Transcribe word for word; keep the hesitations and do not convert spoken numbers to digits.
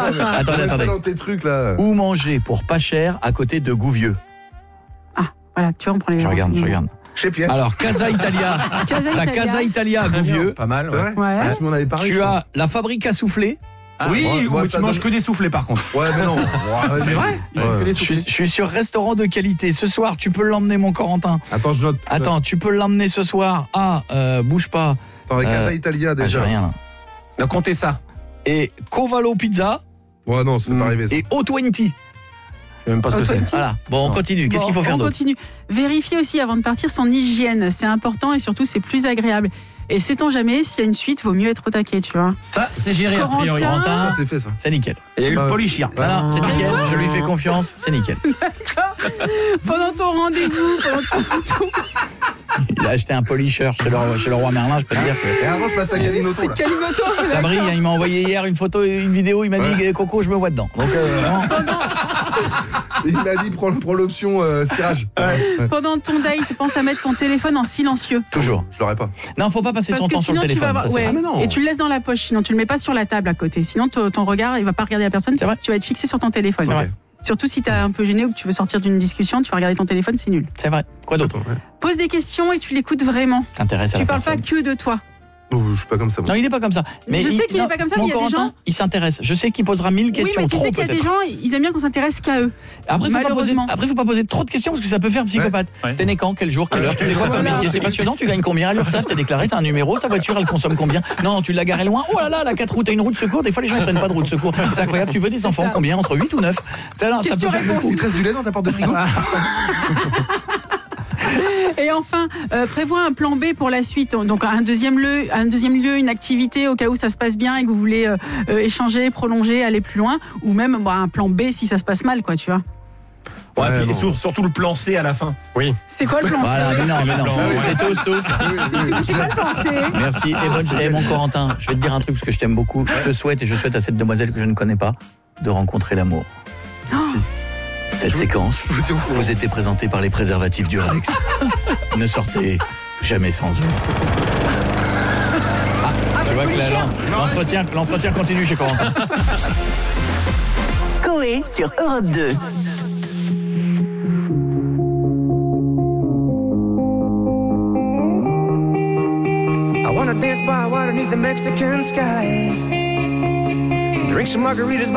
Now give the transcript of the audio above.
attendez, attendez. Dans tes trucs là. Où manger pour pas cher à côté de Gouvieux? Ah, voilà, tu vois, on prend les. Je regarde, je regarde. Chez Piet. Alors, Casa Italia. Casa La Italia. Casa Italia à Gouvieux. Pas mal. C'est vrai? Ouais. Ah, tu m'en avais parlé. Tu je crois. as la Fabrique à souffler. Ah, oui, moi- où moi, tu ça manges donne- que des soufflets par contre. Ouais, mais non. Ouais, vas-y. C'est vrai. Il fait Ouais. que des Je suis, soufflets. je suis sur restaurant de qualité. Ce soir, tu peux l'emmener, mon Corentin. Attends, je note. Attends, tu peux l'emmener ce soir à euh, bouge pas. Attends, avec Euh, Casa Italia Ah, j'ai déjà. rien là. Non, comptez ça. Et Covalo Pizza Ouais, non, ça peut Mm. pas arriver ça. et O vingt. Je sais même pas ce que c'est. Auto-étude. Voilà. Bon, on Non. continue. Qu'est-ce Bon, qu'il faut faire on d'autre? continue. Vérifiez aussi avant de partir son hygiène. C'est important et surtout, c'est plus agréable. Et sait-on jamais, s'il y a une suite, vaut mieux être au taquet, tu vois. Ça, c'est géré a Corentin. priori. Corentin, Ça, c'est fait ça. c'est nickel. Il y a eu Bah, le polychir. bah, Non, non, c'est nickel. Je lui fais confiance. C'est nickel. Pendant ton rendez-vous, pendant ton... Il a acheté un polisher chez le, chez le roi Merlin. Je peux te dire que Et avant, je passe à Galinoto C'est là. Calimoto. ça brille. hein. Il m'a envoyé hier une photo, une vidéo. Il m'a dit Ouais. Coco, je me vois dedans. Donc euh, vraiment, Il m'a dit prends, prends l'option euh, cirage. Ouais. Pendant ton date, pense à mettre ton téléphone en silencieux. toujours. Je l'aurais pas. Non, faut pas passer Parce son que temps sur le sinon, tu vas téléphone. avoir... ça, c'est ouais. Ah, mais non. Et tu le laisses dans la poche, sinon tu le mets pas sur la table à côté. Sinon, ton ton regard, il va pas regarder la personne. C'est vrai. Tu vas être fixé sur ton téléphone. C'est vrai. Surtout si t'es un peu gêné ou que tu veux sortir d'une discussion, tu vas regarder ton téléphone, c'est nul. C'est vrai. Quoi d'autre? Attends, ouais. Pose des questions et tu l'écoutes vraiment. T'intéresses à Tu la parles pas personne. que de toi. Oh, je suis pas comme ça. moi. Non, il est pas comme ça. Mais Je sais qu'il est non, pas comme ça, mon mais il y a des Corentin, gens- il s'intéresse. Je sais qu'il posera mille questions, oui, mais tu trop sais qu'il y a des peut-être. gens, ils aiment bien qu'on s'intéresse qu'à eux. Après, faut pas poser, Malheureusement. après, faut pas poser trop de questions parce que ça peut faire psychopathe. Ouais. T'es né quand? Quel jour? Quelle heure? Tu fais quoi comme Voilà. métier? C'est passionnant. Tu gagnes combien à l'URSSAF? T'es déclaré? T'as un numéro? Ta voiture, elle consomme combien? Non, tu l'as garée loin. Oh là là, la quatre roues, t'as une roue de secours. Des fois, les gens ils prennent pas de roue de secours. C'est incroyable. Tu veux des enfants? ça. Combien? Entre huit ou neuf? Ça, là, ça peut Question-réponse. faire beaucoup. Il te reste du lait dans ta porte de frigo? Et enfin, euh, prévois un plan B pour la suite. Donc un deuxième lieu, un deuxième lieu, une activité au cas où ça se passe bien et que vous voulez euh, euh, échanger, prolonger, aller plus loin, ou même bah, un plan B si ça se passe mal, quoi, tu vois. Ouais, Ouais, puis bon. sur- surtout le plan C à la fin. Oui. C'est quoi le plan Voilà, C mais non, mais non. Ah oui. C'est tout, c'est tout. Oui, oui, oui. C'est quoi le plan C Merci. Et, bonne, et mon Corentin, je vais te dire un truc parce que je t'aime beaucoup. Je te souhaite et je souhaite à cette demoiselle que je ne connais pas de rencontrer l'amour. Si. Cette Je vous- séquence Je vous tiens au courant. vous était présentée par les préservatifs du Rex. Ne sortez jamais sans eux. Ah, tu vois que la- l'en- l'entretien, l'entretien continue chez Corentin. Coé sur Europe deux. I wanna dance by water beneath the Mexican sky. Drink some margaritas by